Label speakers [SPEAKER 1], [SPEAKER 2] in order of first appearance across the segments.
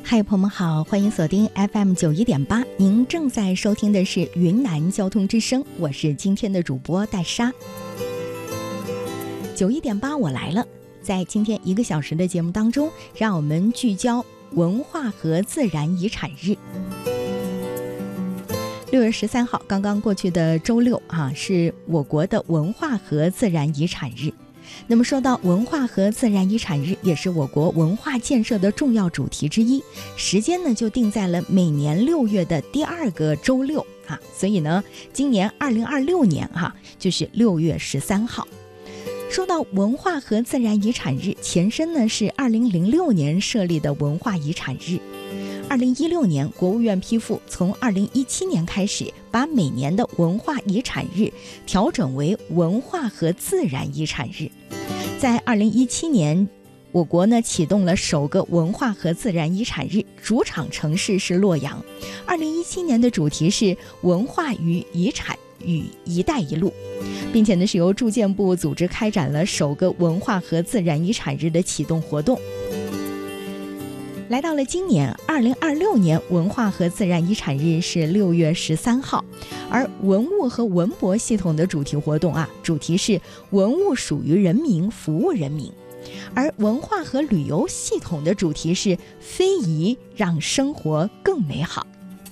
[SPEAKER 1] 嗨，朋友们好，欢迎锁定 FM91.8，您正在收听的是云南交通之声，我是今天的主播戴莎。91.8我来了，在今天1个小时的节目当中，让我们聚焦文化和自然遗产日。6月13号刚刚过去的周六是我国的文化和自然遗产日。那么说到文化和自然遗产日，也是我国文化建设的重要主题之一，时间呢就定在了每年6月的第2个周六所以呢今年2026年就是6月13号。说到文化和自然遗产日，前身呢是2006年设立的文化遗产日。2016年国务院批复，从2017年开始，把每年的文化遗产日调整为文化和自然遗产日。在2017年，我国呢启动了首个文化和自然遗产日，主场城市是洛阳。2017年的主题是文化与遗产与一带一路，并且呢是由住建部组织开展了首个文化和自然遗产日的启动活动。来到了今年2026年，文化和自然遗产日是6月13号，而文物和文博系统的主题活动主题是文物属于人民，服务人民，而文化和旅游系统的主题是非遗让生活更美好。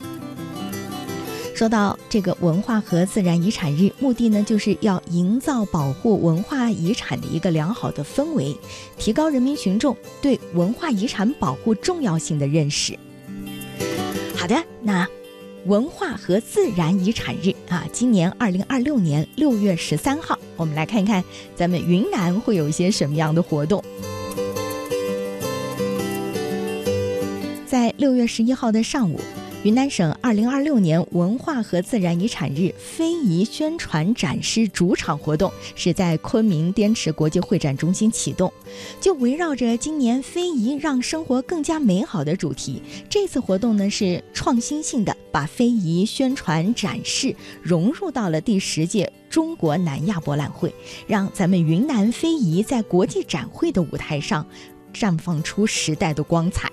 [SPEAKER 1] 说到这个文化和自然遗产日，目的呢就是要营造保护文化遗产的一个良好的氛围，提高人民群众对文化遗产保护重要性的认识。好的，那文化和自然遗产日今年2026年6月13号，我们来看看咱们云南会有一些什么样的活动。在6月11号的上午，云南省2026年文化和自然遗产日非遗宣传展示主场活动是在昆明滇池国际会展中心启动，就围绕着今年非遗让生活更加美好的主题，这次活动呢是创新性的把非遗宣传展示融入到了第10届中国南亚博览会，让咱们云南非遗在国际展会的舞台上绽放出时代的光彩。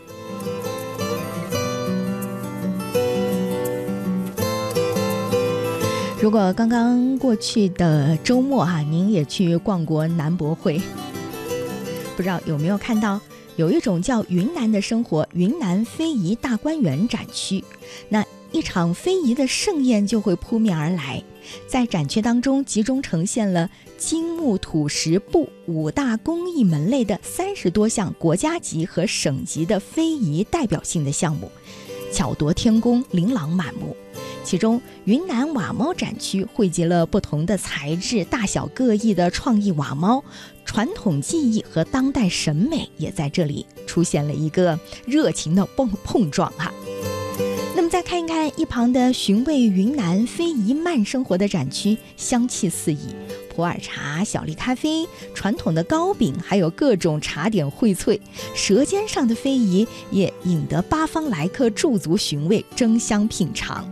[SPEAKER 1] 如果刚刚过去的周末您也去逛过南博会，不知道有没有看到有一种叫云南的生活云南非遗大观园展区，那一场非遗的盛宴就会扑面而来。在展区当中集中呈现了金木土石布5大工艺门类的30多项国家级和省级的非遗代表性的项目，巧夺天工，琳琅满目。其中云南瓦猫展区汇集了不同的材质大小各异的创意瓦猫，传统技艺和当代审美也在这里出现了一个热情的碰撞那么再看一看一旁的寻味云南非遗慢生活的展区，香气四溢，普洱茶、小粒咖啡、传统的糕饼，还有各种茶点荟萃，舌尖上的非遗也引得八方来客驻足寻味，争相品尝。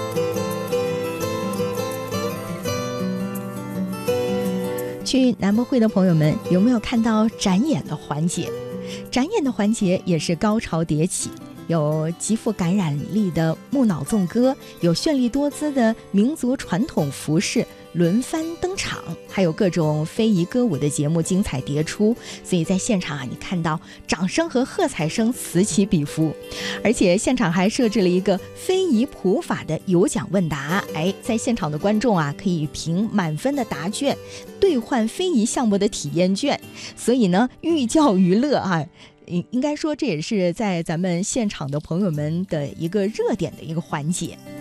[SPEAKER 1] 去南博会的朋友们，有没有看到展演的环节？展演的环节也是高潮迭起，有极富感染力的木脑纵歌，有绚丽多姿的民族传统服饰轮番登场，还有各种非遗歌舞的节目精彩迭出，所以在现场你看到掌声和喝彩声此起彼伏，而且现场还设置了一个非遗普法的有奖问答，在现场的观众可以凭满分的答卷兑换非遗项目的体验券，所以呢寓教于乐应该说这也是在咱们现场的朋友们的一个热点的一个环节。